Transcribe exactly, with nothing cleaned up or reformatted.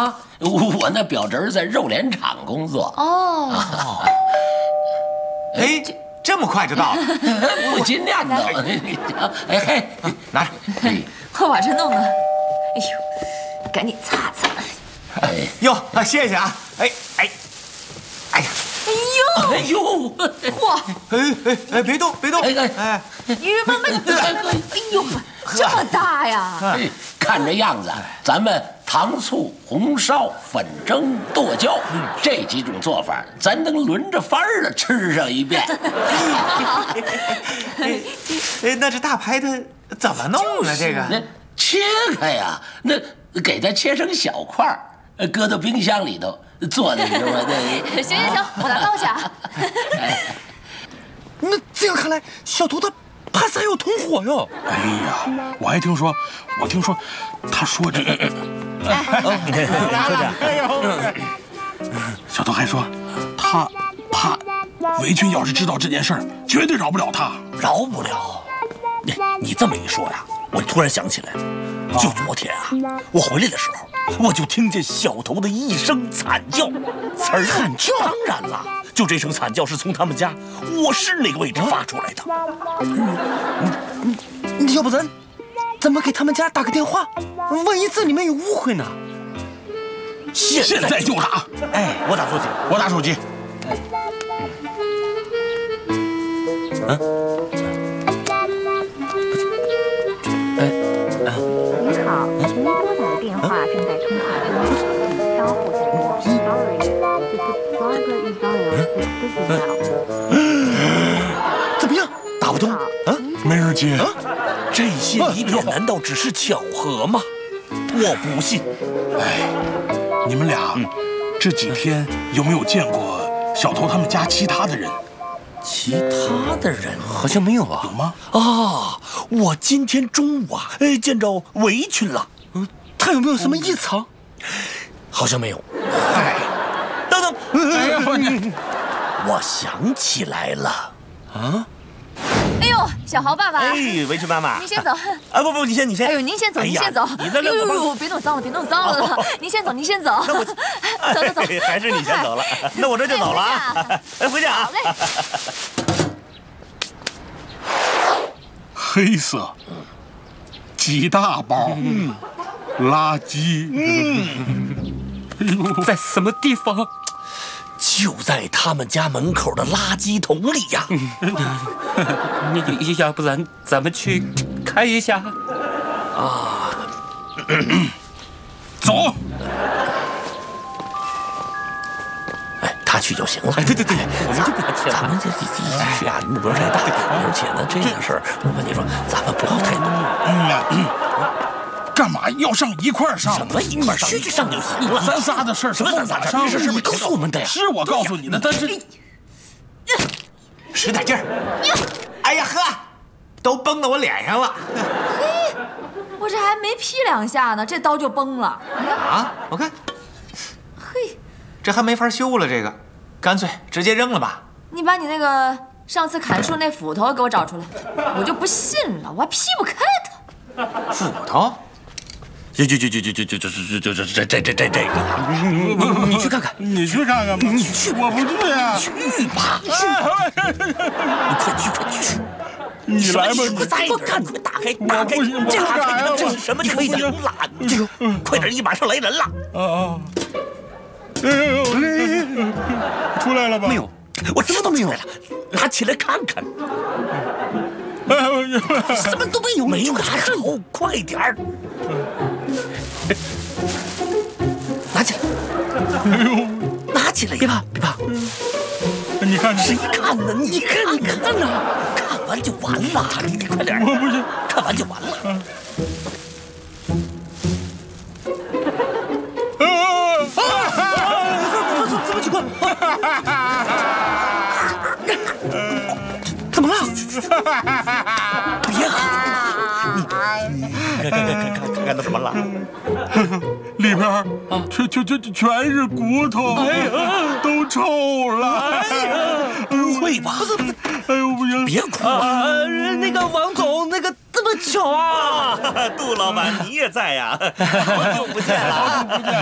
啊，我那表侄在肉联厂工作。 哦。 哎，这么快就到了？ 不禁念头。哎嘿， 拿着。 我把这弄的，哎呦，赶紧擦擦。 哎哟，谢谢啊！哎哎，哎呀！ 哎呦！ 哎呦！ 嚯！ 哎哎哎，别动别动！哎哎，你慢慢慢慢慢！哎呦，这么大呀！ 哎，看这样子，咱们糖醋、红烧、粉蒸、剁椒这几种做法，咱能轮着番儿的吃上一遍。 哎，那这大排它怎么弄啊？这个那切开呀，那给它切成小块儿。搁到冰箱里头做的是吧？ 对，行行行，我拿刀去啊。 那这样看来，小头他怕是还有同伙哟。 哎呀，我还听说，我听说，他说这个， 科长， 哎呦，小头还说，他怕维军要是知道这件事儿，绝对饶不了他， 饶不了。你你这么一说呀，我突然想起来，就昨天啊，我回来的时候。我就听见小头的一声惨叫，惨叫！当然了，就这声惨叫是从他们家卧室那个位置发出来的。嗯，要不咱咱们给他们家打个电话，万一这里面有误会呢？ 现现在就打！ 哎，我打手机， 我打手机。 嗯。 您好，您拨打的电话正在通话中，请稍后再拨。Sorry, the subscriber is on now. 怎么样？打不通啊？ 没人接啊？ 这些疑点难道只是巧合吗？我不信。 哎，你们俩这几天有没有见过小头他们家其他的人？ 其他的人好像没有啊。 有吗？ 啊，我今天中午啊，哎，见着围裙了。嗯，他有没有什么异常？好像没有。哎，等等，哎呀，我想起来了。啊？ 哎呦，小豪爸爸！ 哎，围裙妈妈， 您先走。 啊，不不，你先，你先。 哎呦，您先走，您先走。 你在这， 呦呦，别弄脏了，别弄脏了。您先走，您先走。 那我走走走， 还是你先走了。那我这就走了啊。哎，回家啊。 好嘞。 黑色，几大包，嗯，垃圾， 嗯，在什么地方？就在他们家门口的垃圾桶里呀。 你要不然咱们去看一下啊？ 走。 哎，他去就行了。 对对对，我们就不要去了。 咱们这这这俩人不是太大，而且呢，这个事儿，我跟你说，咱们不要太多。 嗯，干嘛要上一块儿上？ 什么一块儿上？去上就行了。 咱仨的事儿什么咱仨上？这是你告诉我们的呀。 是我告诉你的，但是使点劲儿。哎呀呵，都崩到我脸上了。 嘿，我这还没劈两下呢，这刀就崩了。 啊，我看。 嘿， 这还没法修了，这个，干脆直接扔了吧。 你把你那个上次砍树那斧头给我找出来，我就不信了，我还劈不开它。 斧头？ 就就就就就就就就就就这这这这这这个，你你去看看， 你去看看吧， 你去， 我不去啊， 去吧，你快去快去， 你来吧， 你再看，快打开打开，这打开这是什么味道？这个快点，一马上来人了。 啊啊！哎呦，出来了吧？ 没有，我什么都没有。拿起来看看。什么都没有，没有拿着，快点儿！拿起来！哎呦，拿起来！别怕，别怕！ 你看， 谁看呢？你看，你看呢？看完就完了，你你快点！ 我不是， 看完就完了。怎么情况？怎么了？别喊！你看看看看看到什么了？ 里边啊，全全全全是骨头，哎呀，都臭了！ 哎呀，不会吧？不是不是， 哎呦不行！ 别哭啊！那个王总，那个这么巧啊！杜老板你也在呀？好久不见了， 好久不见。